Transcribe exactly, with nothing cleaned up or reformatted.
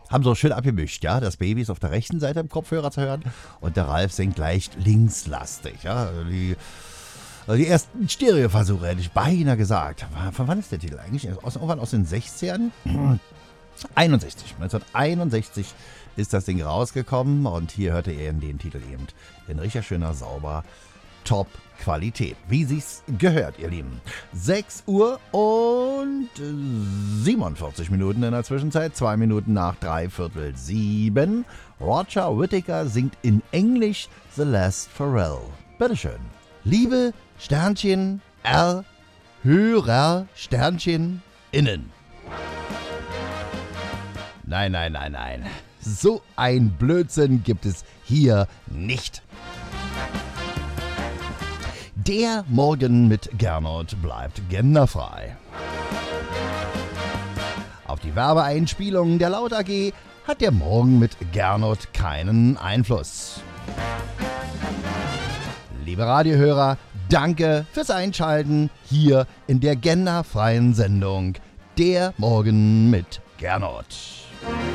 haben so schön abgemischt, ja. Das Baby ist auf der rechten Seite im Kopfhörer zu hören und der Ralf singt leicht linkslastig, ja. Die, die ersten Stereoversuche, hätte ich beinahe gesagt. Von wann ist der Titel eigentlich? Aus, irgendwann aus den sechzigern? einundsechzig. neunzehnhunderteinundsechzig ist das Ding rausgekommen und hier hörte ihr den Titel eben in richtig schöner, sauber, Top-Qualität. Wie sich's gehört, ihr Lieben. sechs Uhr und siebenundvierzig Minuten in der Zwischenzeit, zwei Minuten nach dreiviertel sieben. Roger Whittaker singt in Englisch The Last Farewell. Bitteschön. Liebe Sternchen R, Hörer Sternchen innen. Nein, nein, nein, nein. So ein Blödsinn gibt es hier nicht. Der Morgen mit Gernot bleibt genderfrei. Auf die Werbeeinspielungen der Laut A G hat der Morgen mit Gernot keinen Einfluss. Liebe Radiohörer, danke fürs Einschalten hier in der genderfreien Sendung Der Morgen mit Gernot.